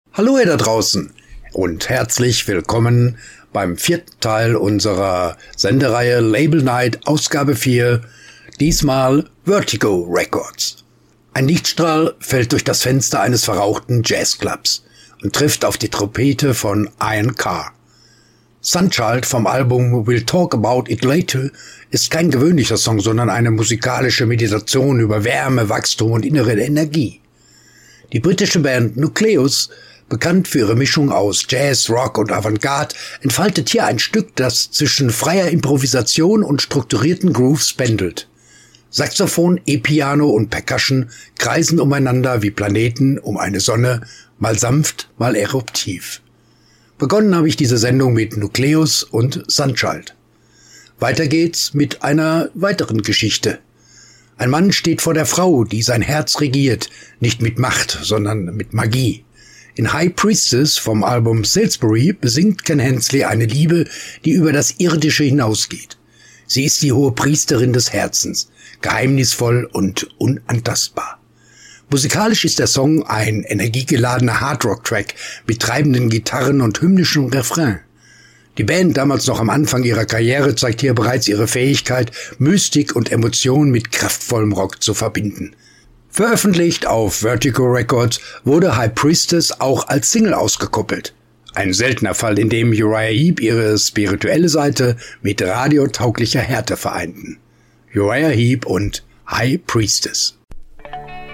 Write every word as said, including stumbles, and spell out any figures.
Hallo ihr da draußen und herzlich willkommen beim vierten Teil unserer Sendereihe Label Night Ausgabe vier, diesmal Vertigo Records. Ein Lichtstrahl fällt durch das Fenster eines verrauchten Jazzclubs und trifft auf die Trompete von Ian Carr. Sunchild vom Album We'll Talk About It Later ist kein gewöhnlicher Song, sondern eine musikalische Meditation über Wärme, Wachstum und innere Energie. Die britische Band Nucleus, bekannt für ihre Mischung aus Jazz, Rock und Avantgarde, entfaltet hier ein Stück, das zwischen freier Improvisation und strukturierten Grooves pendelt. Saxophon, E-Piano und Percussion kreisen umeinander wie Planeten um eine Sonne, mal sanft, mal eruptiv. Begonnen habe ich diese Sendung mit Nucleus und Sunchild. Weiter geht's mit einer weiteren Geschichte. Ein Mann steht vor der Frau, die sein Herz regiert, nicht mit Macht, sondern mit Magie. In High Priestess vom Album Salisbury besingt Ken Hensley eine Liebe, die über das Irdische hinausgeht. Sie ist die hohe Priesterin des Herzens, geheimnisvoll und unantastbar. Musikalisch ist der Song ein energiegeladener Hardrock-Track mit treibenden Gitarren und hymnischem Refrain. Die Band, damals noch am Anfang ihrer Karriere, zeigt hier bereits ihre Fähigkeit, Mystik und Emotion mit kraftvollem Rock zu verbinden. Veröffentlicht auf Vertigo Records wurde High Priestess auch als Single ausgekoppelt. Ein seltener Fall, in dem Uriah Heep ihre spirituelle Seite mit radiotauglicher Härte vereinten. Uriah Heep und High Priestess.